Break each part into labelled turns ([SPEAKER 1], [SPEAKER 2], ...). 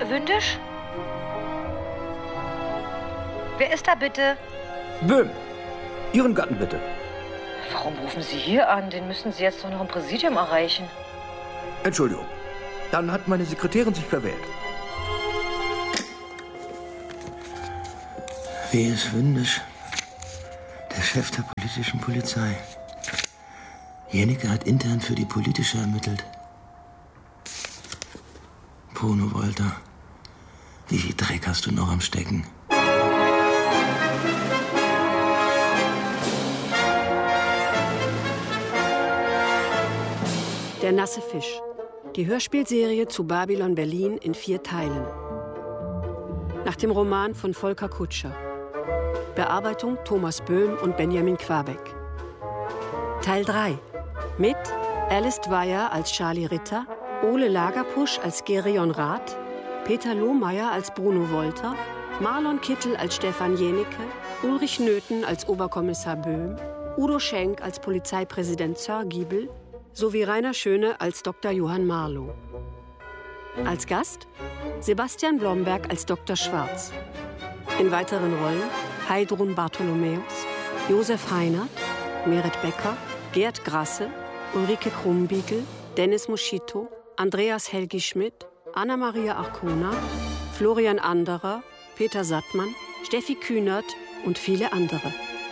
[SPEAKER 1] Wündisch? Wer ist da bitte?
[SPEAKER 2] Böhm. Ihren Gatten bitte.
[SPEAKER 1] Warum rufen Sie hier an? Den müssen Sie jetzt doch noch im Präsidium erreichen.
[SPEAKER 2] Entschuldigung. Dann hat meine Sekretärin sich verwählt.
[SPEAKER 3] W.S. Wündisch, der Chef der politischen Polizei. Jennecke hat intern für die politische ermittelt. Bruno Wolter, wie viel Dreck hast du noch am Stecken?
[SPEAKER 4] Der nasse Fisch. Die Hörspielserie zu Babylon Berlin in 4 Teilen. Nach dem Roman von Volker Kutscher. Bearbeitung Thomas Böhm und Benjamin Quabeck. Teil 3. Mit Alice Dwyer als Charlie Ritter, Ole Lagerpusch als Gerion Rath, Peter Lohmeier als Bruno Wolter, Marlon Kittel als Stefan Jennecke, Ulrich Nöthen als Oberkommissar Böhm, Udo Schenk als Polizeipräsident Zörgiebel sowie Rainer Schöne als Dr. Johann Marlow. Als Gast Sebastian Blomberg als Dr. Schwarz. In weiteren Rollen Heidrun Bartholomäus, Josef Heinert, Meret Becker, Gerd Grasse, Ulrike Krumbiegel, Dennis Moschito, Andreas Helgi Schmidt, Anna-Maria Arcona, Florian Anderer, Peter Sattmann, Steffi Kühnert und viele andere.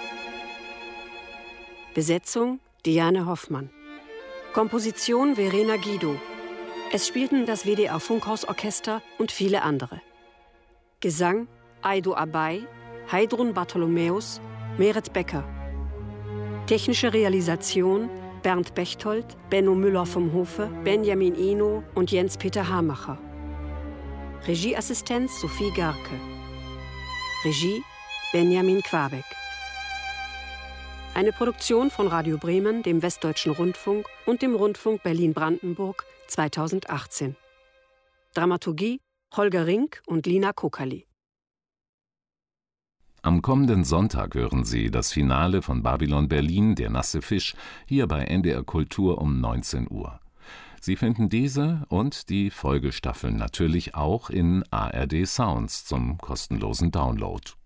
[SPEAKER 4] Besetzung Diane Hoffmann. Komposition Verena Guido. Es spielten das WDR Funkhausorchester und viele andere. Gesang Aido Abay, Heidrun Bartholomäus, Meret Becker. Technische Realisation Bernd Bechtold, Benno Müller vom Hofe, Benjamin Ino und Jens-Peter Hamacher. Regieassistenz Sophie Garke. Regie Benjamin Quabeck. Eine Produktion von Radio Bremen, dem Westdeutschen Rundfunk und dem Rundfunk Berlin-Brandenburg 2018. Dramaturgie Holger Rink und Lina Kokerli.
[SPEAKER 5] Am kommenden Sonntag hören Sie das Finale von Babylon Berlin, der nasse Fisch, hier bei NDR Kultur um 19 Uhr. Sie finden diese und die Folgestaffeln natürlich auch in ARD Sounds zum kostenlosen Download.